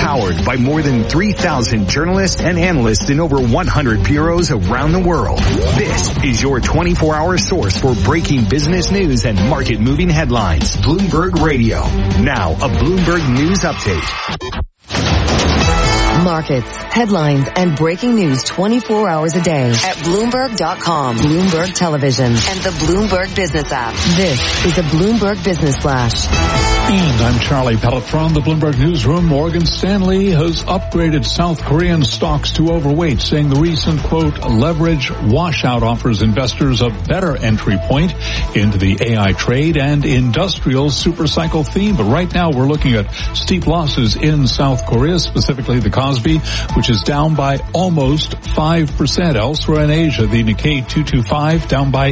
Powered by more than 3,000 journalists and analysts in over 100 bureaus around the world. This is your 24-hour source for breaking business news and market-moving headlines. Bloomberg Radio. Now, a Bloomberg News Update. Markets, headlines, and breaking news 24 hours a day at Bloomberg.com, Bloomberg Television, and the Bloomberg Business app. This is a Bloomberg Business Flash. And I'm Charlie Pellet from the Bloomberg Newsroom. Morgan Stanley has upgraded South Korean stocks to overweight, saying the recent, quote, leverage washout offers investors a better entry point into the AI trade and industrial supercycle theme. But right now we're looking at steep losses in South Korea, specifically the Kospi, which is down by almost 5%. Elsewhere in Asia, the Nikkei 225 down by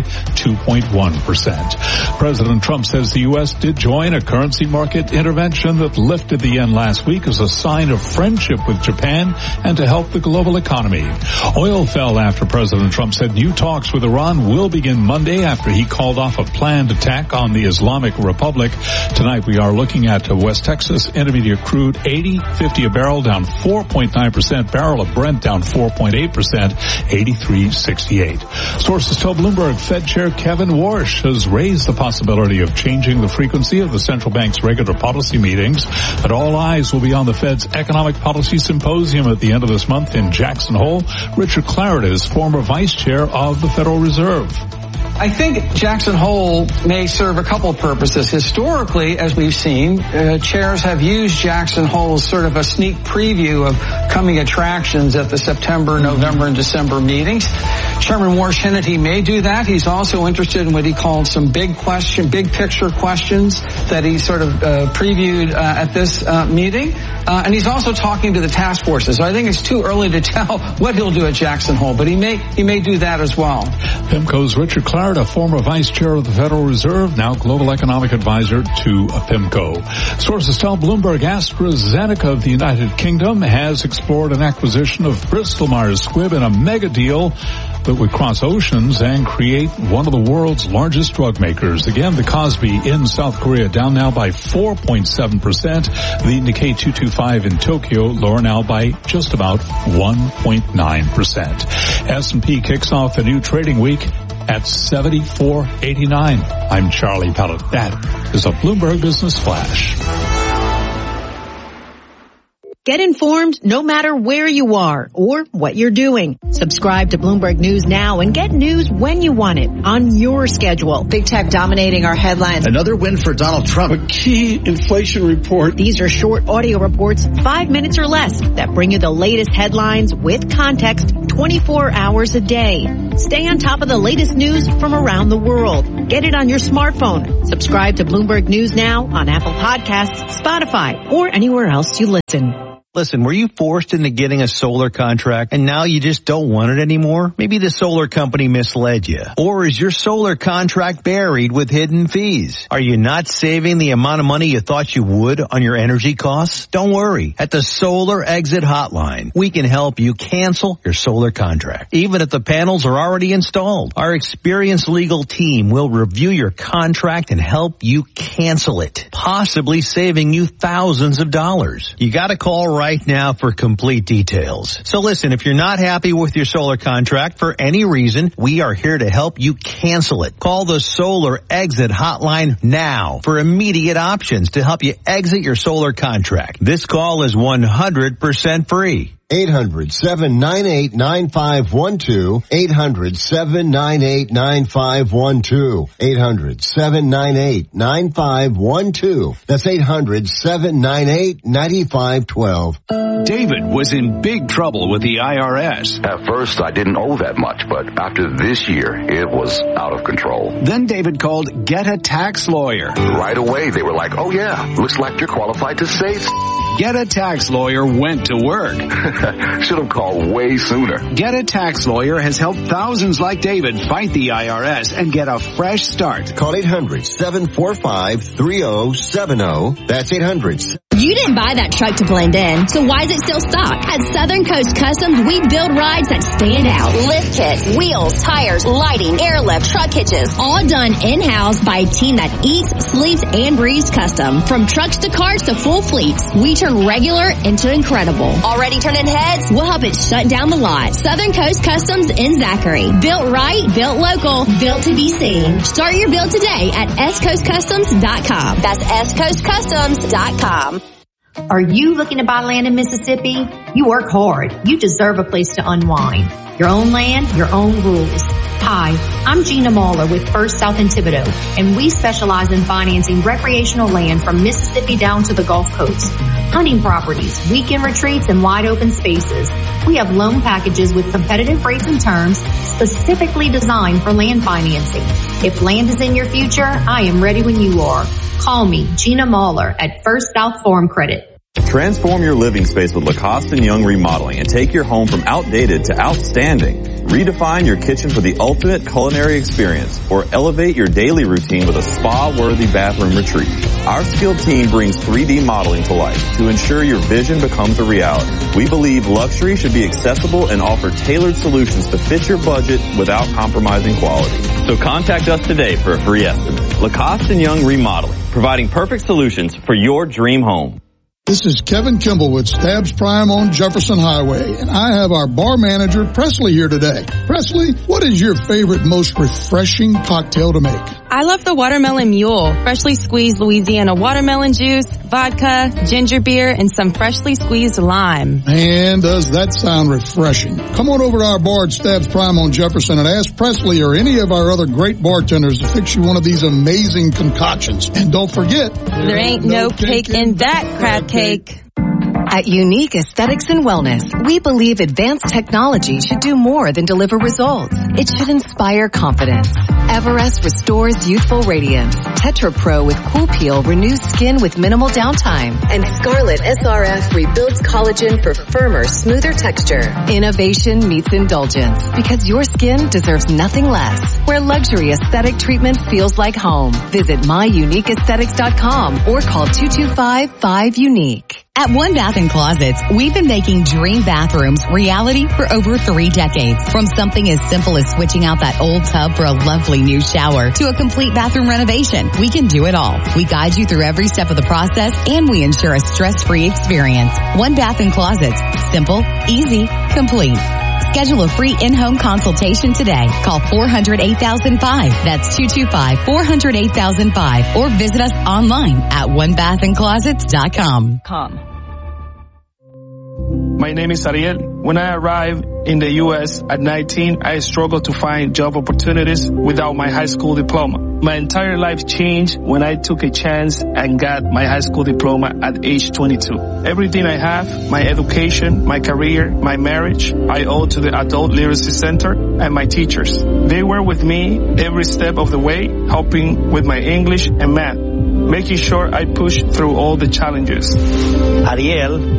2.1%. President Trump says the U.S. did join a currency market intervention that lifted the yen last week as a sign of friendship with Japan and to help the global economy. Oil fell after President Trump said new talks with Iran will begin Monday after he called off a planned attack on the Islamic Republic. Tonight we are looking at West Texas Intermediate crude $80.50 a barrel, down 4.9%, barrel of Brent down 4.8%, $83.68. Sources tell Bloomberg Fed Chair Kevin Warsh has raised the possibility of changing the frequency of the central bank's regular policy meetings, but all eyes will be on the Fed's Economic Policy Symposium at the end of this month in Jackson Hole. Richard Clarida is former vice chair of the Federal Reserve. I think Jackson Hole may serve a couple of purposes. Historically, as we've seen, chairs have used Jackson Hole as sort of a sneak preview of coming attractions at the September, November, and December meetings. Chairman Warsh hinted he may do that. He's also interested in what he called some big picture questions that he sort of previewed at this meeting. And he's also talking to the task forces. So I think it's too early to tell what he'll do at Jackson Hole, but he may do that as well. PIMCO's Richard Clarida, former vice chair of the Federal Reserve, now global economic advisor to PIMCO. Sources tell Bloomberg AstraZeneca of the United Kingdom has explored an acquisition of Bristol Myers Squibb in a mega deal that would cross oceans and create one of the world's largest drug makers. Again, the Kospi in South Korea down now by 4.7%. The Nikkei 225 in Tokyo lower now by just about 1.9%. S&P kicks off a new trading week at 74.89. I'm Charlie Pellet. That is a Bloomberg Business Flash. Get informed no matter where you are or what you're doing. Subscribe to Bloomberg News now and get news when you want it on your schedule. Big tech dominating our headlines. Another win for Donald Trump. A key inflation report. These are short audio reports, 5 minutes or less, that bring you the latest headlines with context 24 hours a day. Stay on top of the latest news from around the world. Get it on your smartphone. Subscribe to Bloomberg News now on Apple Podcasts, Spotify, or anywhere else you listen. Listen, were you forced into getting a solar contract and now you just don't want it anymore? Maybe the solar company misled you. Or is your solar contract buried with hidden fees? Are you not saving the amount of money you thought you would on your energy costs? Don't worry. At the Solar Exit Hotline, we can help you cancel your solar contract, even if the panels are already installed. Our experienced legal team will review your contract and help you cancel it, possibly saving you thousands of dollars. You gotta call right now for complete details. So listen, if you're not happy with your solar contract for any reason, we are here to help you cancel it. Call the Solar Exit Hotline now for immediate options to help you exit your solar contract. This call is 100% free. 800-798-9512. 800-798-9512. 800-798-9512. That's 800-798-9512. David was in big trouble with the IRS. At first, I didn't owe that much, but after this year, it was out of control. Then David called Get a Tax Lawyer. Right away, they were like, oh yeah, looks like you're qualified to save. Get a Tax Lawyer went to work. Should have called way sooner. Get a Tax Lawyer has helped thousands like David fight the IRS and get a fresh start. Call 800-745-3070. That's 800 You didn't buy that truck to blend in, so why is it still stock? At Southern Coast Customs, we build rides that stand out. Lift kits, wheels, tires, lighting, airlift, truck hitches, all done in-house by a team that eats, sleeps, and breathes custom. From trucks to cars to full fleets, we turn regular into incredible. Already turning heads? We'll help it shut down the lot. Southern Coast Customs in Zachary. Built right, built local, built to be seen. Start your build today at scoastcustoms.com. That's scoastcustoms.com. Are you looking to buy land in Mississippi? You work hard. You deserve a place to unwind. Your own land, your own rules. Hi, I'm Gina Mahler with First South in Thibodaux, and we specialize in financing recreational land from Mississippi down to the Gulf Coast. Hunting properties, weekend retreats, and wide open spaces. We have loan packages with competitive rates and terms specifically designed for land financing. If land is in your future, I am ready when you are. Call me, Gina Mahler, at First South Farm Credit. Transform your living space with Lacoste & Young Remodeling and take your home from outdated to outstanding. Redefine your kitchen for the ultimate culinary experience or elevate your daily routine with a spa-worthy bathroom retreat. Our skilled team brings 3D modeling to life to ensure your vision becomes a reality. We believe luxury should be accessible and offer tailored solutions to fit your budget without compromising quality. So contact us today for a free estimate. Lacoste & Young Remodeling, providing perfect solutions for your dream home. This is Kevin Kimball with Stabs Prime on Jefferson Highway, and I have our bar manager, Presley, here today. Presley, what is your favorite, most refreshing cocktail to make? I love the Watermelon Mule, freshly squeezed Louisiana watermelon juice, vodka, ginger beer, and some freshly squeezed lime. Man, does that sound refreshing. Come on over to our bar at Stabs Prime on Jefferson and ask Presley or any of our other great bartenders to fix you one of these amazing concoctions. And don't forget, there ain't no cake in that crab cake. At Unique Aesthetics and Wellness, we believe advanced technology should do more than deliver results. It should inspire confidence. Everest restores youthful radiance. Tetra Pro with Cool Peel renews skin with minimal downtime. And Scarlet SRF rebuilds collagen for firmer, smoother texture. Innovation meets indulgence because your skin deserves nothing less. Where luxury aesthetic treatment feels like home. Visit myuniqueaesthetics.com or call 225-5UNIQUE. At One Bath & Closets, we've been making dream bathrooms reality for over 3 decades. From something as simple as switching out that old tub for a lovely new shower to a complete bathroom renovation, we can do it all. We guide you through every step of the process, and we ensure a stress-free experience. One Bath & Closets. Simple, easy, complete. Schedule a free in-home consultation today. Call 400-8005. That's 225-400-8005. Or visit us online at onebathandclosets.com. My name is Ariel. When I arrived in the U.S. at 19, I struggled to find job opportunities without my high school diploma. My entire life changed when I took a chance and got my high school diploma at age 22. Everything I have, my education, my career, my marriage, I owe to the Adult Literacy Center and my teachers. They were with me every step of the way, helping with my English and math, making sure I pushed through all the challenges. Ariel